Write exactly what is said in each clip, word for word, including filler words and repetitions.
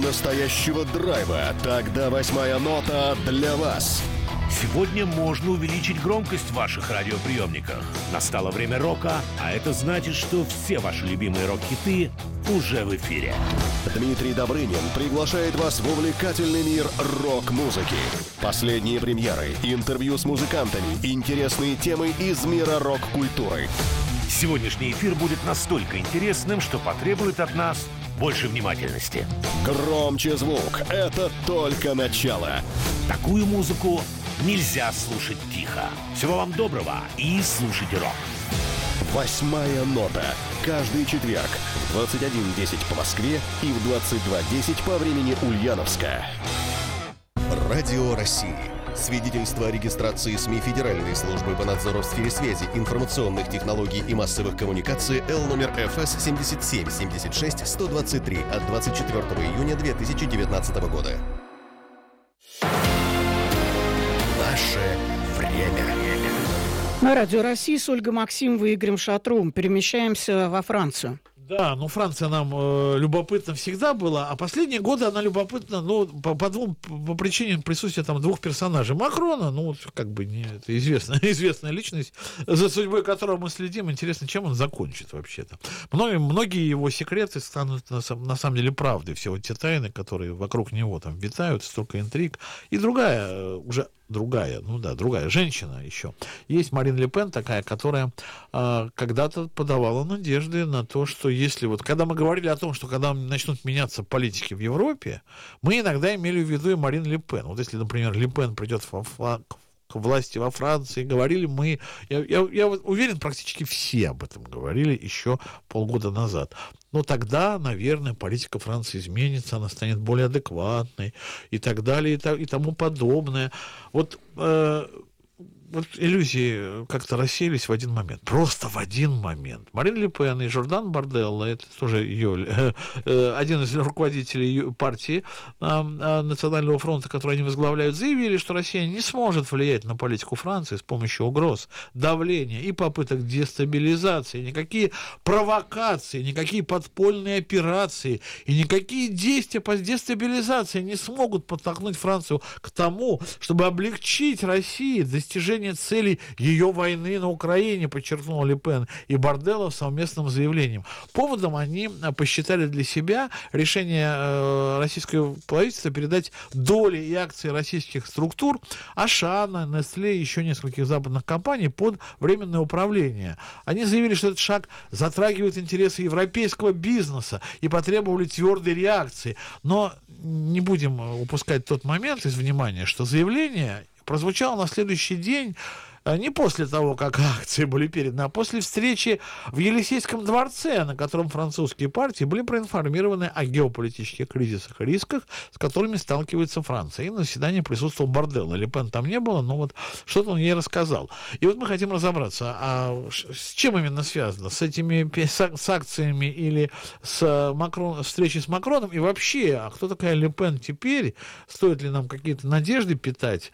настоящего драйва, тогда восьмая нота для вас. Сегодня можно увеличить громкость в ваших радиоприемниках. Настало время рока, а это значит, что все ваши любимые рок-хиты уже в эфире. Дмитрий Добрынин приглашает вас в увлекательный мир рок-музыки. Последние премьеры, интервью с музыкантами, интересные темы из мира рок-культуры. Сегодняшний эфир будет настолько интересным, что потребует от нас больше внимательности. Громче звук, это только начало. Такую музыку нельзя слушать тихо. Всего вам доброго и слушайте рок. Восьмая нота. Каждый четверг в двадцать один десять по Москве и в двадцать два десять по времени Ульяновска. Радио России. Свидетельство о регистрации СМИ Федеральной службы по надзору в сфере связи, информационных технологий и массовых коммуникаций Л номер Ф С семьдесят семь семьдесят шесть сто двадцать три от двадцать четвёртого июня две тысячи девятнадцатого года. Наше время. На Радио России с Ольгой Максимовой и Игорем Шатровым перемещаемся во Францию. Да, ну Франция нам э, любопытна всегда была, а последние годы она любопытна, ну, по, по двум по причинам присутствия там двух персонажей. Макрона, ну, как бы не, это известная, известная личность, за судьбой которого мы следим. Интересно, чем он закончит вообще-то. Многие, многие его секреты станут на, на самом деле правдой, все вот те тайны, которые вокруг него там витают, столько интриг. И другая, уже другая, ну да, другая женщина еще. Есть Марин Ле Пен такая, которая э, когда-то подавала надежды на то, что если вот, когда мы говорили о том, что когда начнут меняться политики в Европе, мы иногда имели в виду и Марин Ле Пен. Вот если, например, Ле Пен придет во флаг, к власти во Франции, говорили мы, я, я, я уверен, практически все об этом говорили еще полгода назад. Но тогда, наверное, политика Франции изменится, она станет более адекватной и так далее, и, та, и тому подобное. Вот... Э, Вот иллюзии как-то рассеялись в один момент. Просто в один момент. Марин Ле Пен и Жордан Барделла, это тоже ее, один из руководителей партии Национального фронта, который они возглавляют, заявили, что Россия не сможет влиять на политику Франции с помощью угроз, давления и попыток дестабилизации. Никакие провокации, никакие подпольные операции и никакие действия по дестабилизации не смогут подтолкнуть Францию к тому, чтобы облегчить России достижение целей ее войны на Украине, подчеркнул Ле Пен и Барделла в совместном заявлении. Поводом они посчитали для себя решение российского правительства передать доли и акции российских структур Ашана, Nestlé и еще нескольких западных компаний под временное управление. Они заявили, что этот шаг затрагивает интересы европейского бизнеса и потребовали твердой реакции. Но не будем упускать тот момент из внимания, что заявление прозвучало на следующий день, не после того, как акции были переданы, а после встречи в Елисейском дворце, на котором французские партии были проинформированы о геополитических кризисах и рисках, с которыми сталкивается Франция. И на заседании присутствовал Барделла. Ле Пен там не было, но вот что-то он ей рассказал. И вот мы хотим разобраться, а с чем именно связано? С этими с акциями или с Макрон, встречей с Макроном? И вообще, а кто такая Ле Пен теперь? Стоит ли нам какие-то надежды питать?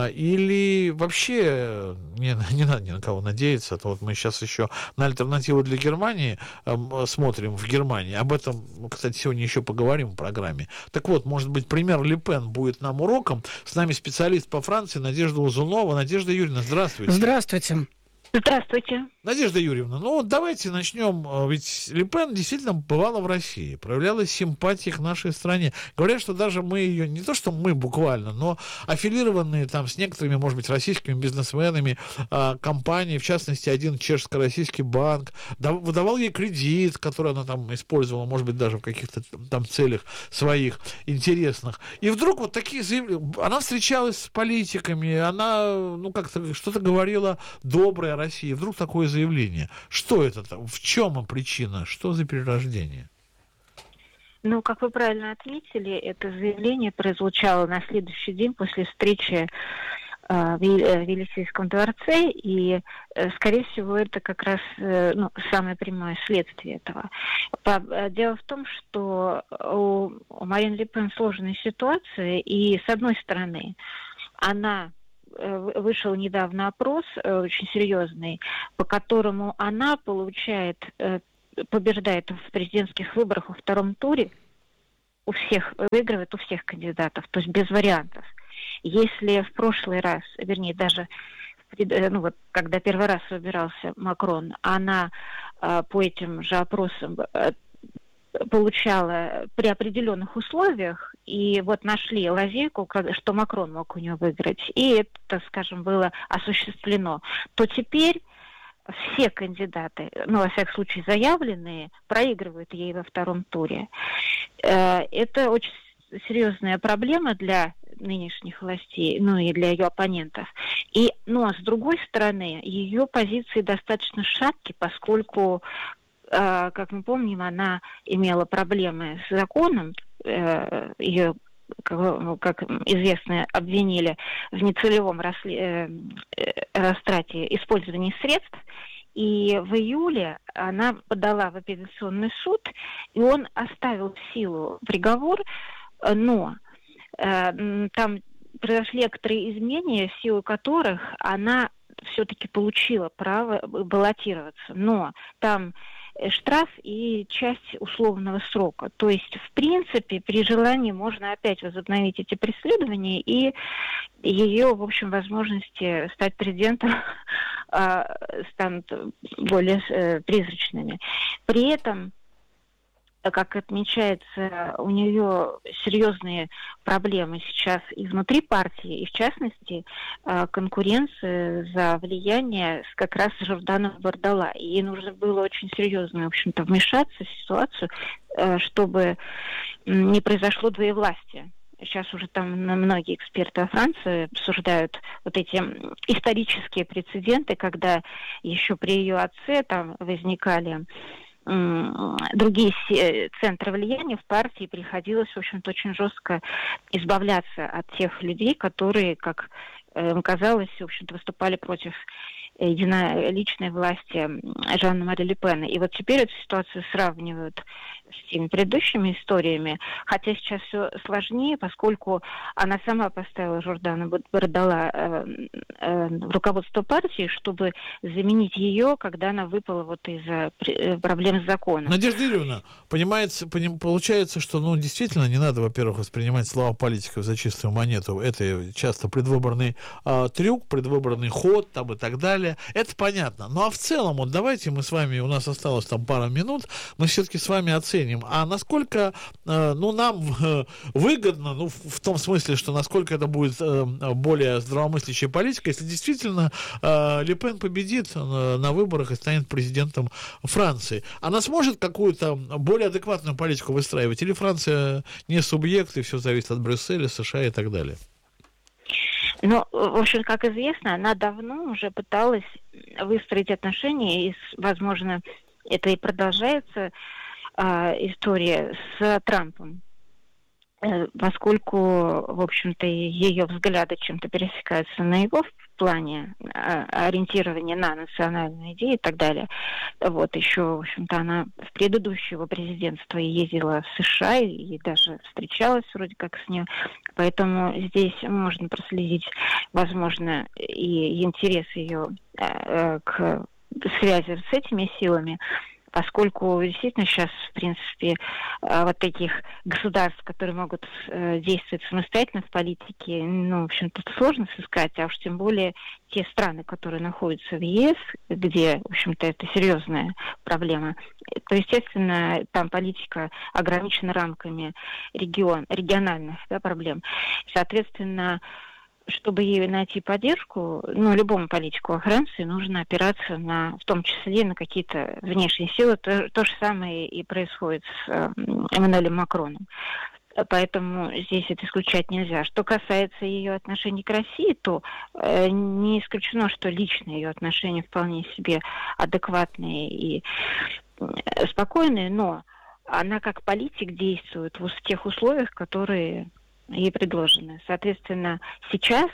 Или вообще не, не надо ни на кого надеяться, а то вот мы сейчас еще на альтернативу для Германии э, смотрим в Германии. Об этом, кстати, сегодня еще поговорим в программе. Так вот, может быть, пример Ле Пен будет нам уроком. С нами специалист по Франции Надежда Узунова. Надежда Юрьевна, здравствуйте. Здравствуйте. Здравствуйте. Надежда Юрьевна, ну вот давайте начнем. Ведь Ле Пен действительно бывала в России, проявляла симпатии к нашей стране. Говорят, что даже мы ее, не то что мы буквально, но аффилированные там с некоторыми, может быть, российскими бизнесменами компании, в частности, один чешско-российский банк, выдавал ей кредит, который она там использовала, может быть, даже в каких-то там целях своих интересных. И вдруг вот такие заявления. Она встречалась с политиками, она, ну, как-то что-то говорила доброе о России. Вдруг такое заявление. Что это там? В чем причина? Что за перерождение? Ну, как вы правильно отметили, это заявление прозвучало на следующий день после встречи э, в Елисейском дворце, и, э, скорее всего, это как раз э, ну, самое прямое следствие этого. Дело в том, что у, у Марин Ле Пен сложная ситуация, и, с одной стороны, она... Вышел недавно опрос очень серьезный, по которому она получает, побеждает в президентских выборах во втором туре, у всех, выигрывает у всех кандидатов, то есть без вариантов. Если в прошлый раз, вернее, даже ну, вот, когда первый раз выбирался Макрон, она э, по этим же опросам э, получала при определенных условиях, и вот нашли лазейку, что Макрон мог у нее выиграть, и это, скажем, было осуществлено, то теперь все кандидаты, ну, во всяком случае, заявленные, проигрывают ей во втором туре. Э, это очень серьезная проблема для нынешних властей, ну и для ее оппонентов. И, ну, а с другой стороны, ее позиции достаточно шаткие, поскольку, э, как мы помним, она имела проблемы с законом, э, ее, как, ну, как известно, обвинили в нецелевом расли, э, растрате использовании средств. И в июле она подала в апелляционный суд, и он оставил в силу приговор, но э, там произошли некоторые изменения, в силу которых она все-таки получила право баллотироваться. Но там штраф и часть условного срока. То есть, в принципе, при желании можно опять возобновить эти преследования, и ее, в общем, возможности стать президентом э, станут более э, призрачными. При этом, как отмечается, у нее серьезные проблемы сейчас и внутри партии, и в частности конкуренция за влияние как раз с Жорданом Бардалла. И ей нужно было очень серьезно, в общем-то, вмешаться в ситуацию, чтобы не произошло двоевластия. Сейчас уже там многие эксперты во Франции обсуждают вот эти исторические прецеденты, когда еще при ее отце там возникали другие центры влияния в партии, приходилось, в общем-то, очень жестко избавляться от тех людей, которые, как э, казалось, в общем-то, выступали против единоличной власти Жана-Мари Ле Пена. И вот теперь эту ситуацию сравнивают с теми предыдущими историями, хотя сейчас все сложнее, поскольку она сама поставила Жордана Бардалла э, э, в руководство партии, чтобы заменить ее, когда она выпала вот из-за проблем с законом. Надежда Юрьевна, понимается, поним, получается, что, ну, действительно, не надо, во-первых, воспринимать слова политиков за чистую монету. Это часто предвыборный э, трюк, предвыборный ход там, и так далее. Это понятно. Ну, а в целом, вот давайте мы с вами, у нас осталось там пара минут, мы все-таки с вами оценим, а насколько, э, ну, нам э, выгодно, ну, в, в том смысле, что насколько это будет э, более здравомыслящая политика, если действительно э, Ле Пен победит на, на выборах и станет президентом Франции. Она сможет какую-то более адекватную политику выстраивать? Или Франция не субъект, и все зависит от Брюсселя, США и так далее? Ну, в общем, как известно, она давно уже пыталась выстроить отношения, и, возможно, это и продолжается, э, история с Трампом, э, поскольку, в общем-то, ее взгляды чем-то пересекаются на его в плане э, ориентирования на национальные идеи и так далее. Вот, еще, в общем-то, она в предыдущее его президентство ездила в США и, и даже встречалась вроде как с ним. Поэтому здесь можно проследить, возможно, и интерес ее э, к связи с этими силами, поскольку действительно сейчас, в принципе, вот таких государств, которые могут действовать самостоятельно в политике, ну, в общем-то, сложно сыскать, а уж тем более те страны, которые находятся в ЕС, где, в общем-то, это серьезная проблема, то, естественно, там политика ограничена рамками регион, региональных, да, проблем. Соответственно, чтобы ей найти поддержку, ну, любому политику во Франции нужно опираться на, в том числе, на какие-то внешние силы. То, то же самое и происходит с э, Эммануэлем Макроном. Поэтому здесь это исключать нельзя. Что касается ее отношений к России, то э, не исключено, что личные ее отношения вполне себе адекватные и э, спокойные, но она как политик действует в тех условиях, которые ей предложены. Соответственно, сейчас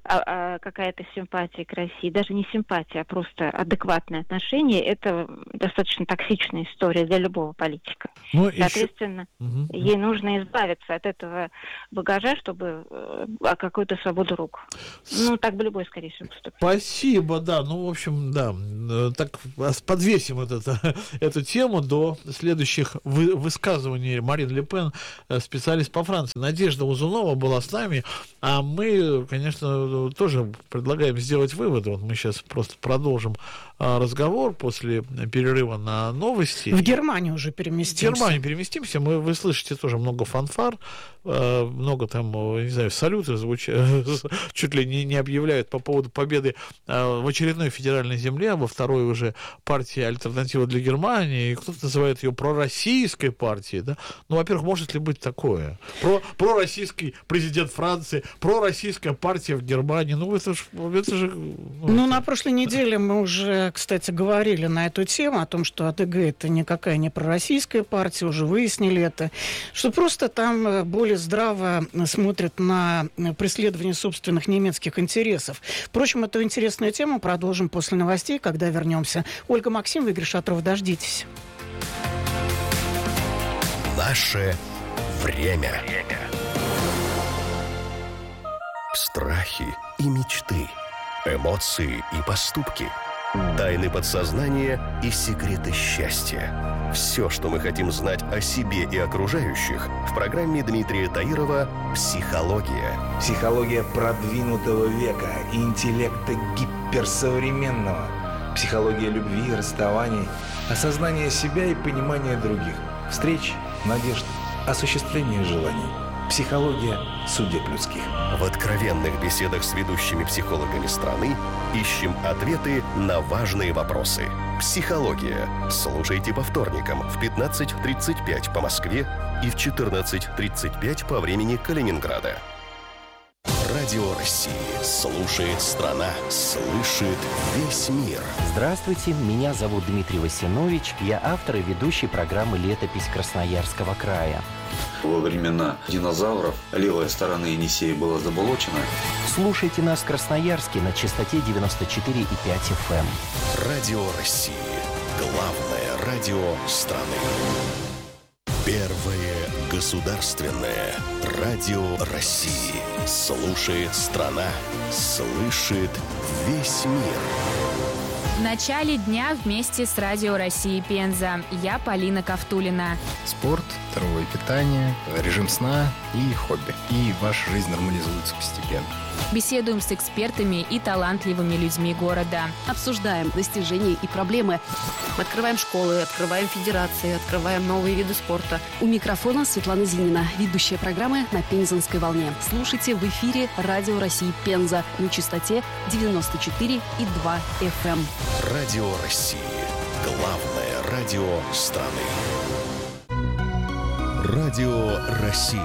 а, а какая-то симпатия к России, даже не симпатия, а просто адекватное отношение, это достаточно токсичная история для любого политика. Ну, Соответственно, еще... ей нужно избавиться от этого багажа, чтобы о какую-то свободу рук. Ну, так бы любой, скорее всего, поступил. Спасибо, да. Ну, в общем, да. Так подвесим этот, эту тему до следующих вы, высказываний Марин Ле Пен, специалист по Франции. Надежда Узунова была с нами, а мы, конечно, тоже предлагаем сделать выводы. Вот мы сейчас просто продолжим разговор после перерыва на новости. В Германию уже переместимся. В Германию переместимся. Мы, вы слышите тоже много фанфар, много там, не знаю, салюты звучат, чуть ли не, не объявляют по поводу победы в очередной федеральной земле, во второй уже партии «Альтернатива для Германии». И кто-то называет ее пророссийской партией. Да? Ну, во-первых, может ли быть такое? Про, пророссийский президент Франции, пророссийская партия в Германии. Ну, это же... Это же ну, ну это... на прошлой неделе мы уже, кстати, говорили на эту тему, о том, что АДГ это никакая не пророссийская партия, уже выяснили это, что просто там более здраво смотрят на преследование собственных немецких интересов. Впрочем, эту интересную тему продолжим после новостей, когда вернемся. Ольга Максимова, Игорь Шатров, дождитесь. Наше время. Страхи и мечты, эмоции и поступки, тайны подсознания и секреты счастья. Все, что мы хотим знать о себе и окружающих, в программе Дмитрия Таирова «Психология». Психология продвинутого века и интеллекта гиперсовременного. Психология любви, расставаний, осознания себя и понимания других. Встреч, надежд, осуществления желаний. Психология судеб людских. В откровенных беседах с ведущими психологами страны ищем ответы на важные вопросы. Психология. Слушайте по вторникам в пятнадцать тридцать пять по Москве и в четырнадцать тридцать пять по времени Калининграда. Радио России. Слушает страна. Слышит весь мир. Здравствуйте, меня зовут Дмитрий Васинович. Я автор и ведущий программы «Летопись Красноярского края». Во времена динозавров левая сторона Енисея была заболочена. Слушайте нас в Красноярске на частоте девяносто четыре и пять эф эм. Радио России. Главное радио страны. Первое государственное радио России. Слушает страна. Слышит весь мир. В начале дня вместе с Радио России Пенза. Я Полина Ковтулина. Спорт, здоровое питание, режим сна и хобби. И ваша жизнь нормализуется постепенно. Беседуем с экспертами и талантливыми людьми города. Обсуждаем достижения и проблемы. Мы открываем школы, открываем федерации, открываем новые виды спорта. У микрофона Светлана Зинина, ведущая программы «На Пензенской волне». Слушайте в эфире Радио России Пенза на частоте девяносто четыре и два эф эм. Радио России. Главное радио страны. Радио России.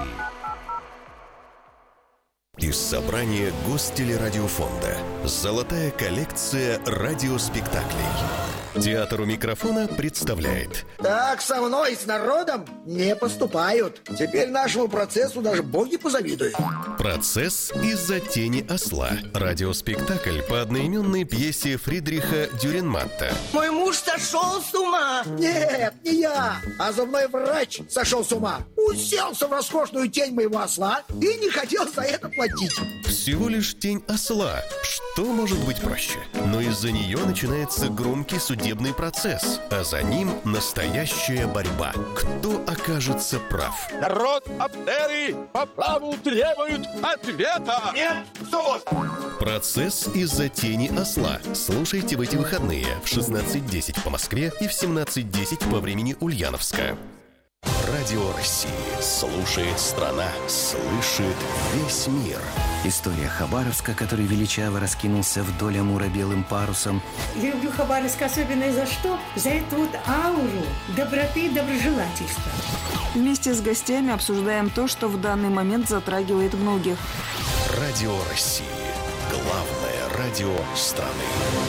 Из собрания Гостелерадиофонда. Золотая коллекция радиоспектаклей. Театр у микрофона представляет. Так со мной, с народом, не поступают. Теперь нашему процессу даже боги позавидуют. Процесс из-за тени осла. Радиоспектакль по одноименной пьесе Фридриха Дюрренматта. Мой муж сошел с ума. Нет, не я, а зубной врач сошел с ума. Уселся в роскошную тень моего осла и не хотел за это платить. Всего лишь тень осла. Что может быть проще? Но из-за нее начинается громкий судебный процесс, а за ним настоящая борьба. Кто окажется прав? Народ Абдеры по праву требует ответа! Нет, суд! Процесс из-за тени осла. Слушайте в эти выходные в шестнадцать десять по Москве и в семнадцать десять по времени Ульяновска. Радио России. Слушает страна. Слышит весь мир. История Хабаровска, который величаво раскинулся вдоль Амура белым парусом. Я люблю Хабаровск особенно за что? За эту вот ауру доброты и доброжелательства. Вместе с гостями обсуждаем то, что в данный момент затрагивает многих. Радио России. Главное радио страны.